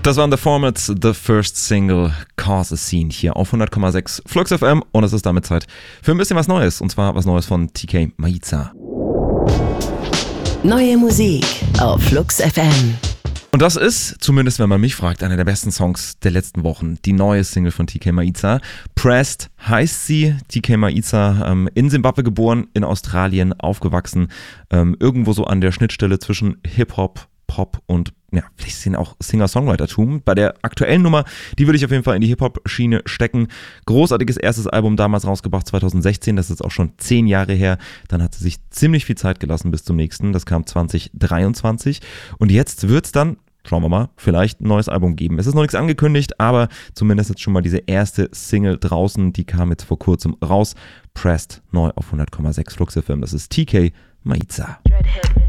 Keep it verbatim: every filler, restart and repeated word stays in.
Das waren The Formats, the first single, Cause a Scene hier auf hundert Komma sechs Flux F M und es ist damit Zeit für ein bisschen was Neues und zwar was Neues von T K Maitza. Neue Musik auf Flux F M. Und das ist, zumindest wenn man mich fragt, einer der besten Songs der letzten Wochen. Die neue Single von T K Maitza. Pressed heißt sie. T K Maitza, ähm, in Simbabwe geboren, in Australien aufgewachsen. Ähm, irgendwo so an der Schnittstelle zwischen Hip-Hop, Pop und ja, vielleicht sind auch Singer-Songwriter-Tum. Bei der aktuellen Nummer, die würde ich auf jeden Fall in die Hip-Hop-Schiene stecken. Großartiges erstes Album damals rausgebracht, zwanzig sechzehn, das ist auch schon zehn Jahre her. Dann hat sie sich ziemlich viel Zeit gelassen bis zum nächsten, das kam zwanzig dreiundzwanzig. Und jetzt wird es dann, schauen wir mal, vielleicht ein neues Album geben. Es ist noch nichts angekündigt, aber zumindest jetzt schon mal diese erste Single draußen, die kam jetzt vor kurzem raus. Pressed, neu auf hundert Komma sechs Flux F M, das ist T K Maitza.